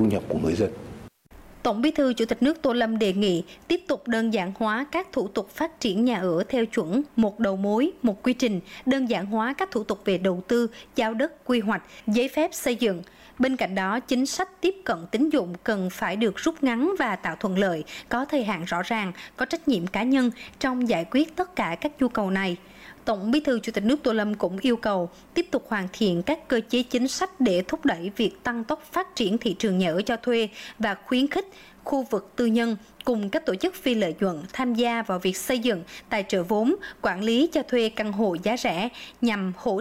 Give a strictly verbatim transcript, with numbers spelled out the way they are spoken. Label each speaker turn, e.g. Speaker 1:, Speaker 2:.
Speaker 1: thu nhập của người dân.
Speaker 2: Tổng Bí thư Chủ tịch nước Tô Lâm đề nghị tiếp tục đơn giản hóa các thủ tục phát triển nhà ở theo chuẩn một đầu mối, một quy trình, đơn giản hóa các thủ tục về đầu tư, giao đất, quy hoạch, giấy phép xây dựng. Bên cạnh đó, chính sách tiếp cận tín dụng cần phải được rút ngắn và tạo thuận lợi, có thời hạn rõ ràng, có trách nhiệm cá nhân trong giải quyết tất cả các nhu cầu này. Tổng Bí thư Chủ tịch nước Tô Lâm cũng yêu cầu tiếp tục hoàn thiện các cơ chế chính sách để thúc đẩy việc tăng tốc phát triển thị trường nhà ở cho thuê và khuyến khích khu vực tư nhân cùng các tổ chức phi lợi nhuận tham gia vào việc xây dựng, tài trợ vốn, quản lý cho thuê căn hộ giá rẻ nhằm hỗ